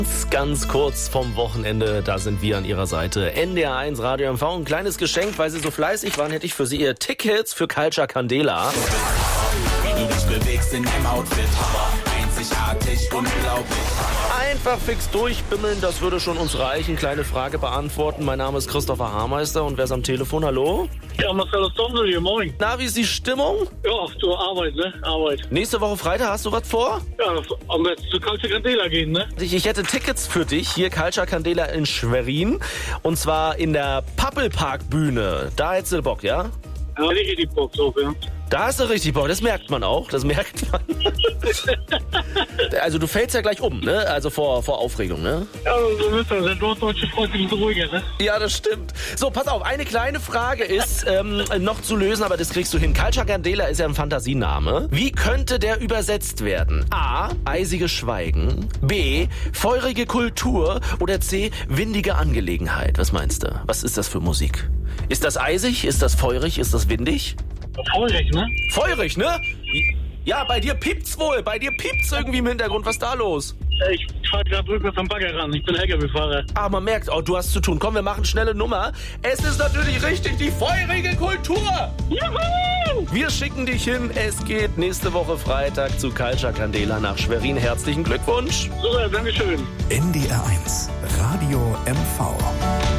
Ganz kurz vom Wochenende, da sind wir an Ihrer Seite. NDR1 Radio MV. Ein kleines Geschenk, weil Sie so fleißig waren, hätte ich für Sie Ihr Tickets für Culture Candela. Wie du dich bewegst in deinem Outfit, einzigartig, unglaublich. Einfach fix durchbimmeln, das würde schon uns reichen. Kleine Frage beantworten. Mein Name ist Christopher Haarmeister und wer ist am Telefon? Hallo? Ja, Marcel Stondel hier, moin. Na, wie ist die Stimmung? Ja, zur Arbeit, ne? Arbeit. Nächste Woche Freitag, hast du was vor? Ja, am besten zu Culture Candela gehen, ne? Ich hätte Tickets für dich, hier Culture Candela in Schwerin. Und zwar in der Pappelpark-Bühne. Da hättest du Bock, ja? Ja, ich die Bock drauf, ja. Da hast du richtig Bock, das merkt man auch, das merkt man. Also du fällst ja gleich um, ne? Also vor Aufregung, ne? Ja, so ist das. Der norddeutsche Freund ist ruhiger, ne? Ja, das stimmt. So, pass auf, eine kleine Frage ist noch zu lösen, aber das kriegst du hin. Culture Candela ist ja ein Fantasiename. Wie könnte der übersetzt werden? A, eisiges Schweigen. B, feurige Kultur. Oder C, windige Angelegenheit. Was meinst du? Was ist das für Musik? Ist das eisig? Ist das feurig? Ist das windig? Feurig, ne? Feurig, ne? Ja, bei dir piept's wohl. Bei dir piept's irgendwie im Hintergrund. Was ist da los? Ich fahre gerade rückwärts am Bagger ran. Ich bin LKW-Fahrer. Ah, man merkt, oh, du hast zu tun. Komm, wir machen schnelle Nummer. Es ist natürlich richtig, die feurige Kultur. Juhu! Wir schicken dich hin. Es geht nächste Woche Freitag zu Culture Candela nach Schwerin. Herzlichen Glückwunsch. Super, Dankeschön. NDR1 Radio MV.